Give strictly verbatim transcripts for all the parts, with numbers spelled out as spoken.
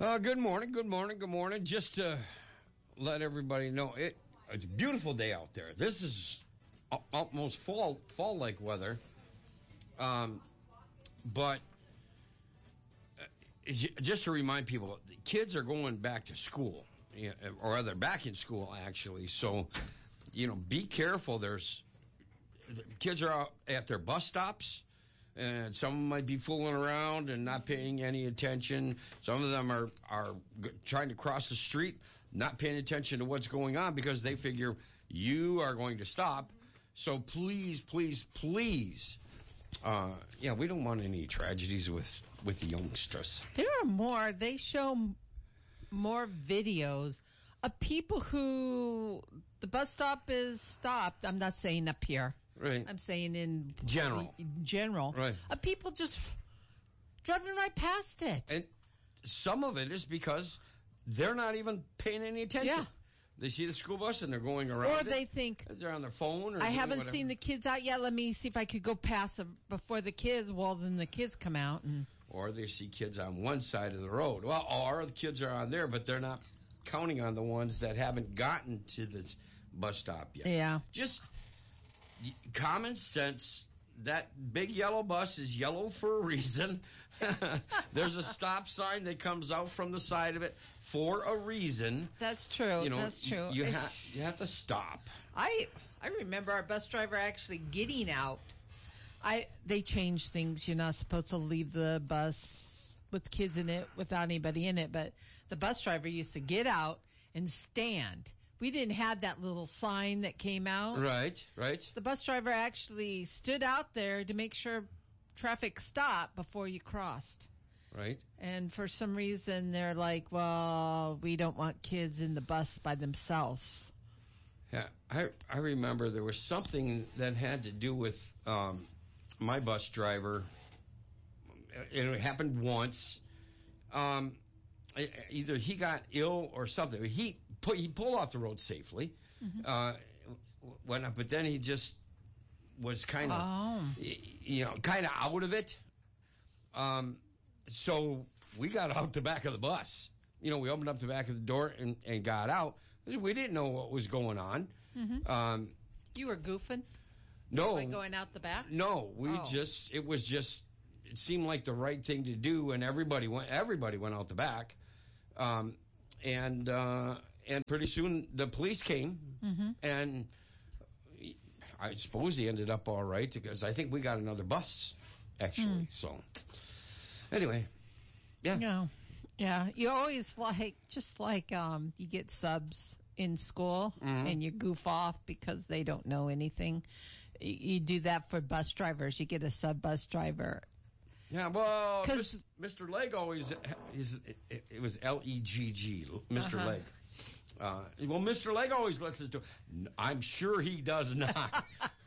Uh, good morning, good morning, good morning. Just to let everybody know, it it's a beautiful day out there. This is a- almost fall fall-like weather. Um, but uh, just to remind people, the kids are going back to school, or they're back in school, actually. So, you know, be careful. There's the kids are out at their bus stops. And some might be fooling around and not paying any attention. Some of them are, are g- trying to cross the street, not paying attention to what's going on because they figure you are going to stop. So please, please, please, uh, yeah, we don't want any tragedies with, with the youngsters. There are more. They show more videos of people who the bus stop is stopped. I'm not saying up here. Right. I'm saying in general. In general. Right. Of people just driving right past it. And some of it is because they're not even paying any attention. Yeah. They see the school bus and they're going around. Or it. they think, they're on their phone. Or I haven't whatever. seen the kids out yet. Let me see if I could go past them before the kids. Well, then the kids come out. and Or they see kids on one side of the road. Well, or the kids are on there, but they're not counting on the ones that haven't gotten to this bus stop yet. Yeah. Just common sense. That big yellow bus is yellow for a reason. There's a stop sign that comes out from the side of it for a reason. That's true. You know, That's true. You, you, ha- you have to stop. I I remember our bus driver actually getting out. I they changed things. You're not supposed to leave the bus with kids in it without anybody in it, but the bus driver used to get out and stand. We didn't have that little sign that came out. Right, right. The bus driver actually stood out there to make sure traffic stopped before you crossed. Right. And for some reason, they're like, well, we don't want kids in the bus by themselves. Yeah, I I remember there was something that had to do with um, my bus driver. It happened once. Um, either he got ill or something. He put, he pulled off the road safely. Mm-hmm. Uh, went, but then he just was kind of, oh. you know, kind of out of it. Um, so we got out the back of the bus. You know, we opened up the back of the door and, and got out. We didn't know what was going on. Mm-hmm. Um, you were goofing? No. By going out the back? No, we oh. just, it was just, it seemed like the right thing to do, and everybody went, everybody went out the back. Um, and, uh, and pretty soon the police came, mm-hmm. and I suppose he ended up all right because I think we got another bus, actually. Mm. So, anyway, yeah. Yeah. Yeah. You always like, just like, um, you get subs in school mm-hmm. and you goof off because they don't know anything. You do that for bus drivers. You get a sub bus driver. Yeah, well, Mister Legg always, is, it, it was L E G G, Mister Uh-huh. Legg. Uh, well, Mister Legg always lets us do it. I'm sure he does not.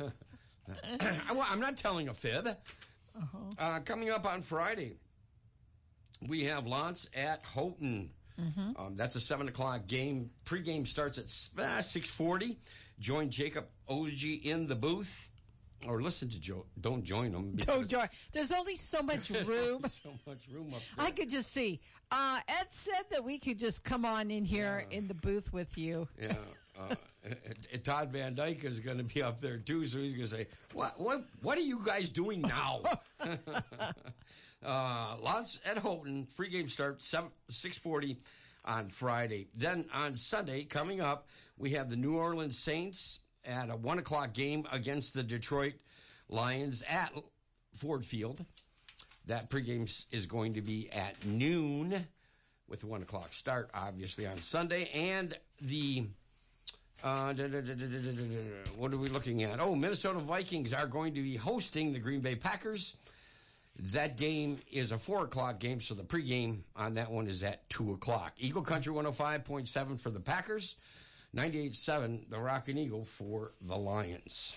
I'm not telling a fib. Uh-huh. Uh, coming up on Friday, we have Lance at Houghton. Mm-hmm. Um, that's a seven o'clock game. Pre-game starts at uh, six forty. Join Jacob Ogie in the booth. Or listen to Joe. Don't join them. Don't join. There's only so much room. so much room up there. I could just see. Uh, Ed said that we could just come on in here uh, in the booth with you. Yeah. Uh, Todd Van Dyke is going to be up there too, so he's going to say, "What? What? What are you guys doing now?" uh, Lance at Houghton. Free game start seven six forty on Friday. Then on Sunday, coming up, we have the New Orleans Saints at a one o'clock game against the Detroit Lions at Ford Field. That pregame is going to be at noon with a one o'clock start, obviously, on Sunday. And the, uh, da, da, da, da, da, da, da, what are we looking at? Oh, Minnesota Vikings are going to be hosting the Green Bay Packers. That game is a four o'clock game, so the pregame on that one is at two o'clock. Eagle Country one oh five point seven for the Packers. ninety-eight point seven, the Rockin' Eagle for the Lions.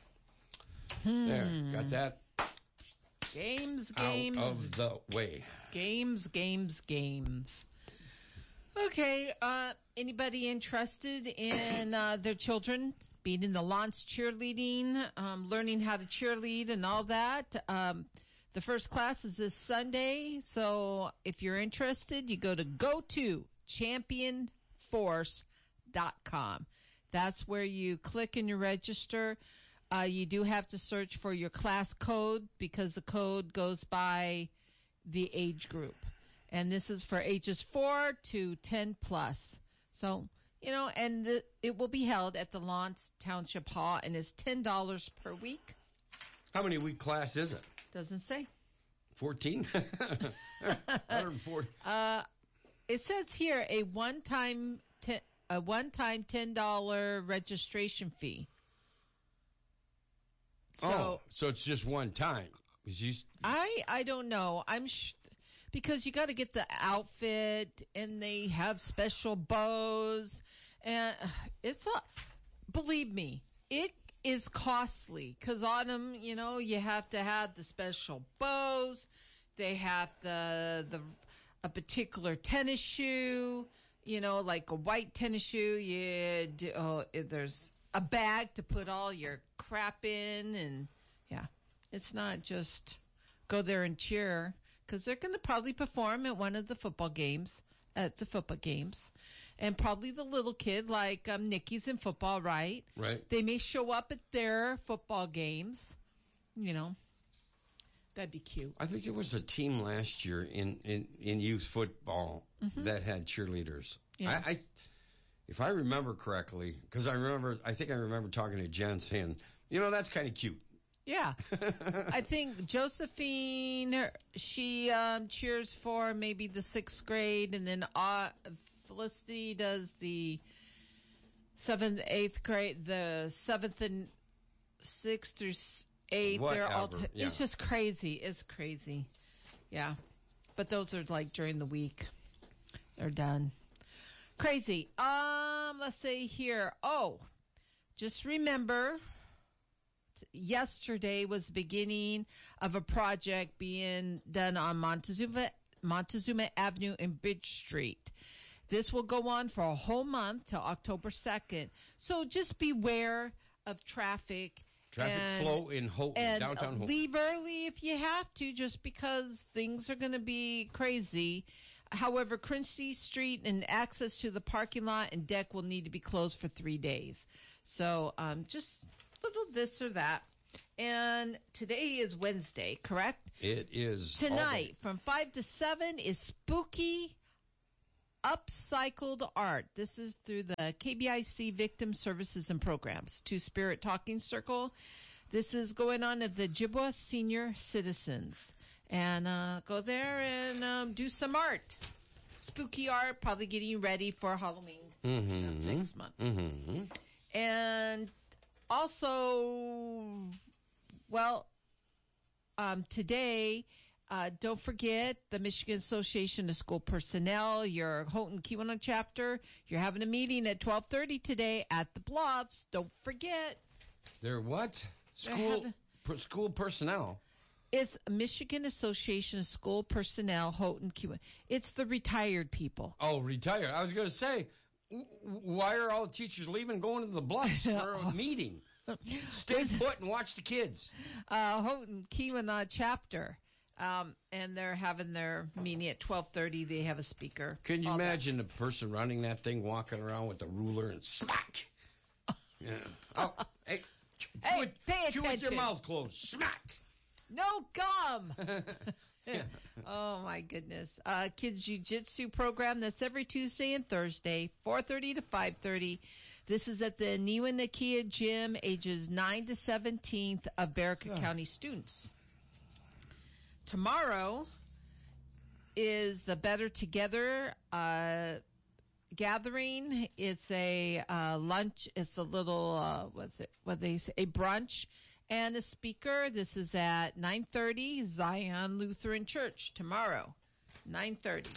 Hmm. There, got that Games, games. out of the way. Games, games, games. Okay, uh, anybody interested in uh, their children being in the Lance cheerleading, um, learning how to cheerlead and all that? Um, The first class is this Sunday, so if you're interested, you go to go to champion force dot com. That's where you click and you register. Uh, you do have to search for your class code because the code goes by the age group. And this is for ages four to ten plus. So, you know, and the, it will be held at the Lawrence Township Hall and is ten dollars per week. How many week class is it? Doesn't say. fourteen? one hundred forty. Uh, it says here a one-time te- a one-time ten dollars registration fee. So, oh, so it's just one time. You, I I don't know. I'm sh- because you got to get the outfit, and they have special bows, and it's a, believe me, it is costly because on them, you know, you have to have the special bows. They have the the a particular tennis shoe, you know, like a white tennis shoe. You do, oh, there's a bag to put all your crap in, and yeah, it's not just go there and cheer because they're going to probably perform at one of the football games, at the football games, and probably the little kid like um, Nikki's in football, right? Right. They may show up at their football games, you know. That'd be cute. I think there was a team last year in, in, in youth football mm-hmm. that had cheerleaders. Yeah. I, I If I remember correctly, because I remember, I think I remember talking to Jen saying, you know, that's kind of cute. Yeah. I think Josephine, she um, cheers for maybe the sixth grade, and then uh, Felicity does the seventh, eighth grade, the seventh and sixth through eighth. They're all t- yeah. It's just crazy. It's crazy. Yeah. But those are like during the week. They're done. Crazy. Um, let's say here. Oh, just remember, t- yesterday was the beginning of a project being done on Montezuma, Montezuma Avenue and Bridge Street. This will go on for a whole month till October second. So just beware of traffic. Traffic and, flow in Houghton, and downtown Houghton. Leave early if you have to, just because things are going to be crazy. However, Quincy Street and access to the parking lot and deck will need to be closed for three days. So um, just a little this or that. And today is Wednesday, correct? It is. Tonight, from five to seven, is Spooky Upcycled Art. This is through the K B I C Victim Services and Programs, Two Spirit Talking Circle. This is going on at the Jibwa Senior Citizens. And uh, go there and um, do some art. Spooky art, probably getting ready for Halloween mm-hmm. uh, next month. Mm-hmm. And also, well, um, today, uh, don't forget the Michigan Association of School Personnel, your Houghton Keweenaw chapter. You're having a meeting at twelve thirty today at the Bluffs. Don't forget. They're what? School, They're having, per, school personnel. It's Michigan Association of School Personnel, Houghton Keweenaw. It's the retired people. Oh, retired. I was going to say, w- why are all the teachers leaving, going to the Bluffs for a meeting? Stay put and watch the kids. Uh, Houghton Keweenaw chapter. Um, and they're having their meeting at twelve thirty. They have a speaker. Can you imagine that. The person running that thing walking around with the ruler and smack? Yeah. Oh, hey, chew, hey, it, pay chew with your mouth closed. Smack. No gum. Oh, my goodness. Uh, kids Jiu-Jitsu program. That's every Tuesday and Thursday, four thirty to five thirty. This is at the Niwa Nakia Gym, ages nine to seventeen of Baraka oh. County students. Tomorrow is the Better Together uh, gathering. It's a uh, lunch. It's a little, uh, what's it, what they say, a brunch and a speaker. This is at nine thirty, Zion Lutheran Church tomorrow, nine thirty.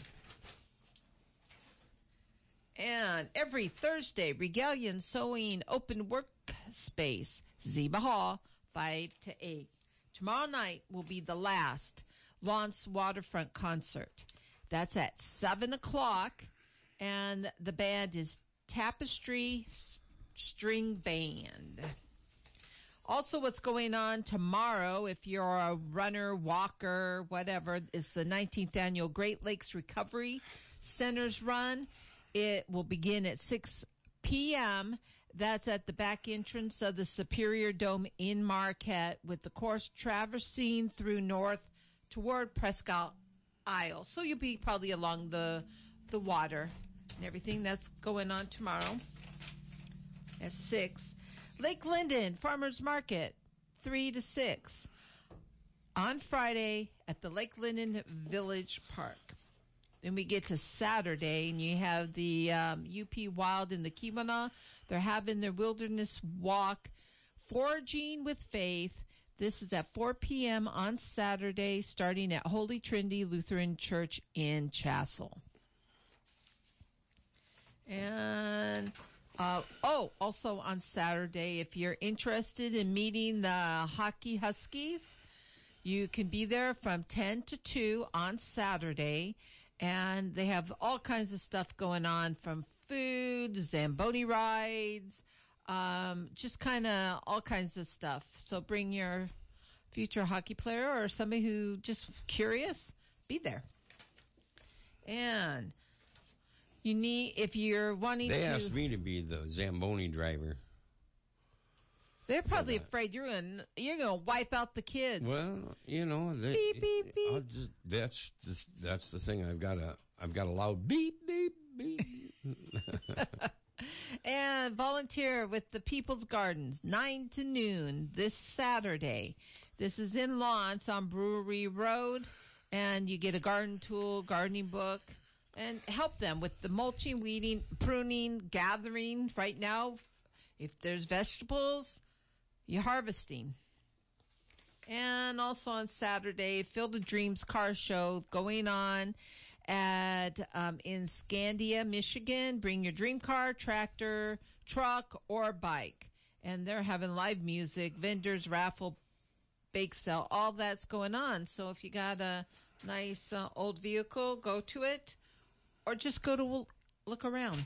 And every Thursday, Regalian Sewing Open Workspace, Ziba Hall, five to eight. Tomorrow night will be the last Lawrence Waterfront concert. That's at seven o'clock, and the band is Tapestry String Band. Also, what's going on tomorrow, if you're a runner, walker, whatever, is the nineteenth Annual Great Lakes Recovery Center's Run. It will begin at six p.m. That's at the back entrance of the Superior Dome in Marquette, with the course traversing through north toward Prescott Isle. So you'll be probably along the the water and everything. That's going on tomorrow at six. Lake Linden Farmers Market, three to six. On Friday at the Lake Linden Village Park. Then we get to Saturday, and you have the um, U P Wild in the Keweenaw. They're having their wilderness walk, Foraging with Faith. This is at four p.m. on Saturday, starting at Holy Trinity Lutheran Church in Chassell. And, uh, oh, also on Saturday, if you're interested in meeting the Hockey Huskies, you can be there from ten to two on Saturday. And they have all kinds of stuff going on, from food, Zamboni rides, um, just kind of all kinds of stuff. So bring your future hockey player or somebody who just curious, be there. And you need, if you're wanting They to... They asked me to be the Zamboni driver. They're probably afraid you're going you're going to wipe out the kids. Well, you know, they, beep beep beep. I'll just, that's the, that's the thing. I've got a I've got a loud beep beep beep. And volunteer with the People's Gardens, nine to noon this Saturday. This is in Lawrence on Brewery Road, and you get a garden tool, gardening book, and help them with the mulching, weeding, pruning, gathering. Right now, if there's vegetables, you're harvesting. And also on Saturday, Field of Dreams car show going on at um, in Scandia, Michigan. Bring your dream car, tractor, truck, or bike. And they're having live music, vendors, raffle, bake sale, all that's going on. So if you got a nice uh, old vehicle, go to it, or just go to look around.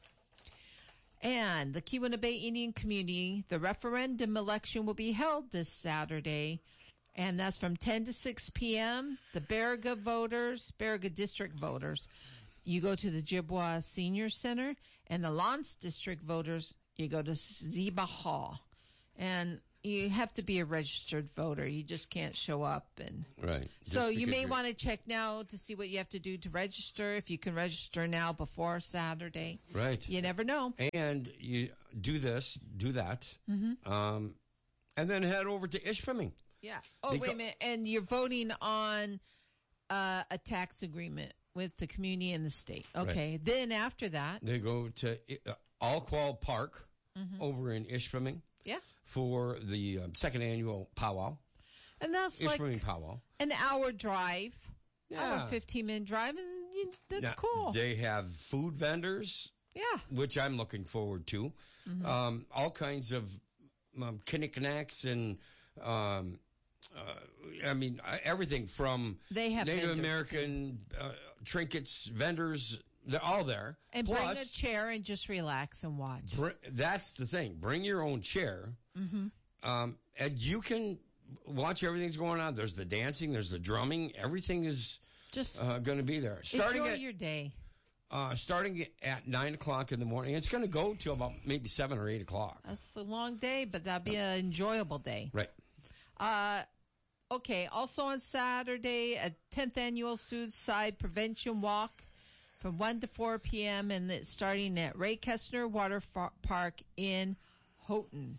And the Keweenaw Bay Indian Community, the referendum election will be held this Saturday, and that's from ten to six p.m. The Baraga voters, Baraga District voters, you go to the Jibwa Senior Center, and the Lance District voters, you go to Ziba Hall. And you have to be a registered voter. You just can't show up. And right. So you may want to check now to see what you have to do to register, if you can register now before Saturday. Right. You never know. And you do this, do that, mm-hmm. um, and then head over to Ishpeming. Yeah. Oh, because- wait a minute. And you're voting on uh, a tax agreement with the community and the state. Okay. Right. Then after that. They go to uh, Alqual Park mm-hmm. over in Ishpeming. Yeah. For the um, second annual powwow. And that's Ishpeming like powwow. An hour drive. Yeah. Hour, fifteen minute drive. And you, that's now, cool. They have food vendors. Yeah. Which I'm looking forward to. Mm-hmm. Um, all kinds of um, knickknacks and, um, uh, I mean, uh, everything from they have Native vendors. American uh, trinkets, vendors. They're all there. And Plus, bring a chair and just relax and watch. Br- that's the thing. Bring your own chair. Mm-hmm. Um, and you can watch everything that's going on. There's the dancing. There's the drumming. Everything is just uh, going to be there. Starting enjoy at, your day. Uh, starting at nine o'clock in the morning. It's going to go till about maybe seven or eight o'clock. That's a long day, but that'll be an enjoyable day. Right. Uh, okay. Also on Saturday, a tenth annual suicide prevention walk. From one to four p.m. and it's starting at Ray Kessner Water F- Park in Houghton.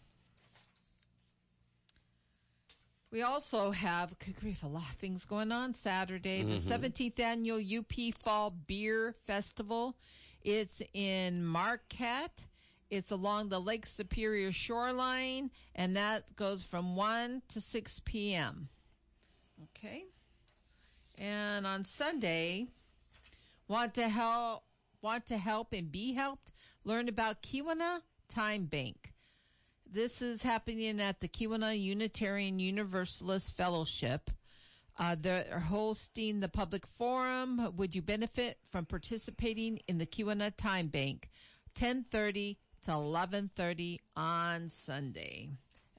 We also have, good grief, a lot of things going on Saturday. Mm-hmm. The seventeenth Annual U P Fall Beer Festival. It's in Marquette. It's along the Lake Superior shoreline, and that goes from one to six p.m. Okay. And on Sunday... Want to help? Want to help and be helped? Learn about Keweenaw Time Bank. This is happening at the Keweenaw Unitarian Universalist Fellowship. Uh, they're hosting the public forum. Would you benefit from participating in the Keweenaw Time Bank? ten thirty to eleven thirty on Sunday.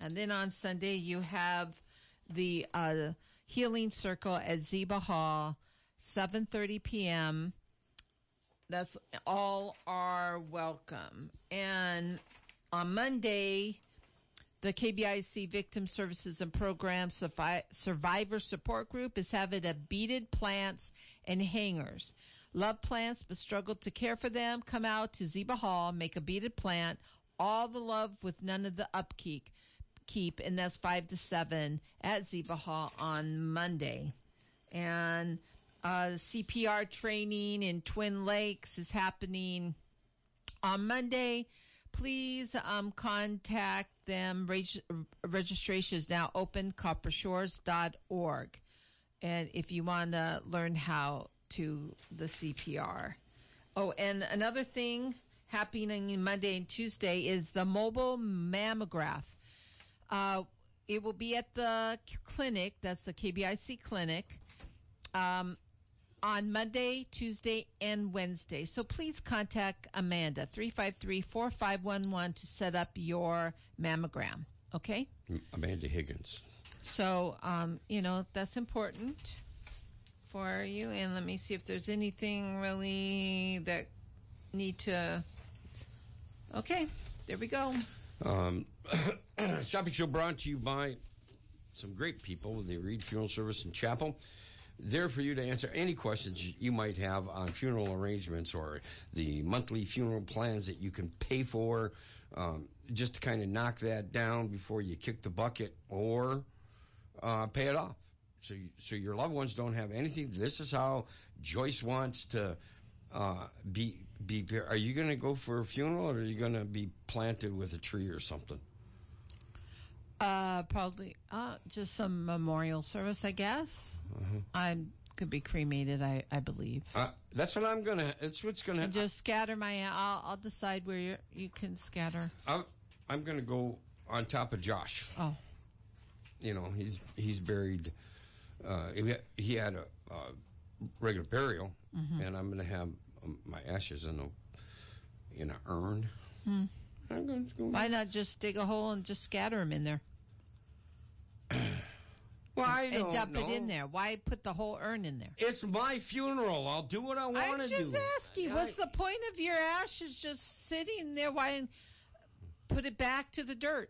And then on Sunday, you have the uh, Healing Circle at Zeba Hall, seven thirty p.m. That's all are welcome. And on Monday, the K B I C Victim Services and Programs Survivor Support Group is having a beaded plants and hangers. Love plants but struggle to care for them? Come out to Zeba Hall, make a beaded plant, all the love with none of the upkeep. Keep, and that's five to seven at Zeba Hall on Monday. And uh, C P R training in Twin Lakes is happening on Monday. Please um, contact them. Reg- registration is now open, copper shores dot org. And if you want to learn how to the C P R. Oh, and another thing happening Monday and Tuesday is the mobile mammograph. Uh, it will be at the clinic, that's the K B I C clinic, um, on Monday, Tuesday, and Wednesday. So please contact Amanda, three five three, four five one one, to set up your mammogram, okay? Amanda Higgins. So, um, you know, that's important for you. And let me see if there's anything really that need to... Okay, there we go. Um, shopping show brought to you by some great people with the Reed Funeral Service and Chapel. There for you to answer any questions you might have on funeral arrangements or the monthly funeral plans that you can pay for, um, just to kind of knock that down before you kick the bucket or uh, pay it off. So, you, so your loved ones don't have anything. This is how Joyce wants to uh, be. Be, are you going to go for a funeral, or are you going to be planted with a tree or something? Uh, probably uh, just some memorial service, I guess. Uh-huh. I could be cremated, I, I believe. Uh, that's what I'm going to. That's what's going to. Just scatter my. I'll, I'll decide where you you can scatter. I'll, I'm going to go on top of Josh. Oh. You know, he's he's buried. Uh, he, had, he had a, a regular burial, mm-hmm. and I'm going to have my ashes in a in an urn. Hmm. I'm gonna, gonna Why not just dig a hole and just scatter them in there? Well, I don't and dump know. it in there. Why put the whole urn in there? It's my funeral. I'll do what I want to do. I'm just asking. I, what's the point of your ashes just sitting there? Why put it back to the dirt?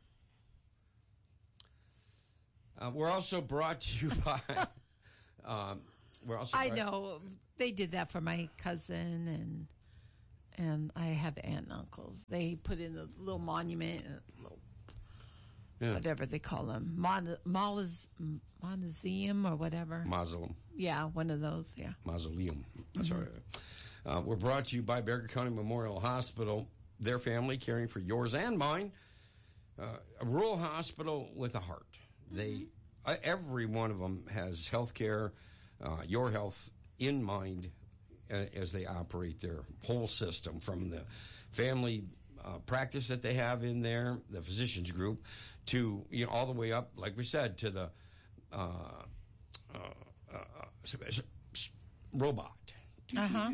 Uh, we're also brought to you by. um, we're also. I know they did that for my cousin, and and I have aunt and uncles. They put in a little monument, a little, yeah. whatever they call them, Mon- Molas- Monazeum or whatever. Mausoleum. Yeah, one of those. Yeah. Mausoleum. That's mm-hmm. right. Uh, we're brought to you by Bear County Memorial Hospital. Their family caring for yours and mine. Uh, a rural hospital with a heart. Mm-hmm. They, uh, every one of them has health care, uh, your health in mind uh, as they operate their whole system, from the family uh, practice that they have in there, the physicians group, to, you know, all the way up, like we said, to the uh, uh, uh, robot. Uh-huh.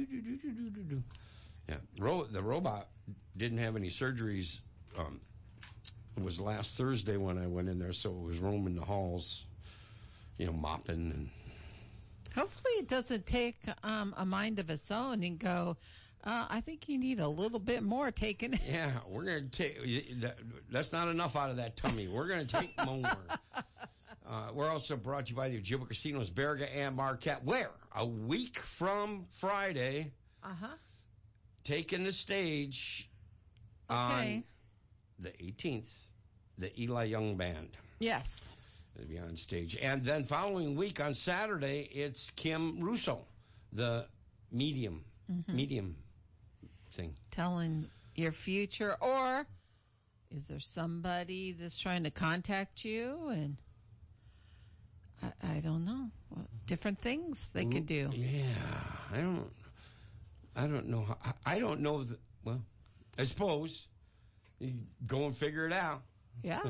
Yeah, Ro- the robot didn't have any surgeries. Um, it was last Thursday when I went in there, so it was roaming the halls, you know, mopping. And hopefully it doesn't take um, a mind of its own and go, uh, I think you need a little bit more taken. Yeah, we're going to take, that, that's not enough out of that tummy. We're going to take more. Uh, we're also brought to you by the Ojibwa Casinos, Berga and Marquette, where a week from Friday, uh-huh. taking the stage okay. on the eighteenth, the Eli Young Band. Yes. It'll be on stage. And then following week on Saturday, it's Kim Russo, the medium, mm-hmm. medium thing. Telling your future, or is there somebody that's trying to contact you? And I, I don't know. Well, different things they could do. Yeah, I don't. I don't know. How, I don't know. The, well, I suppose you go and figure it out. Yeah.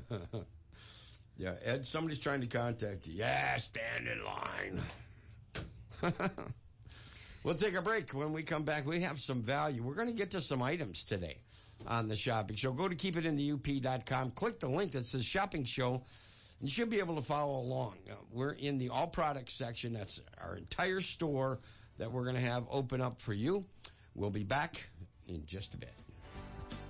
Yeah, Ed, somebody's trying to contact you. Yeah, stand in line. We'll take a break. When we come back, we have some value. We're going to get to some items today on the shopping show. Go to keep it in the U P dot com. Click the link that says shopping show. And you should be able to follow along. Uh, we're in the all products section. That's our entire store that we're going to have open up for you. We'll be back in just a bit.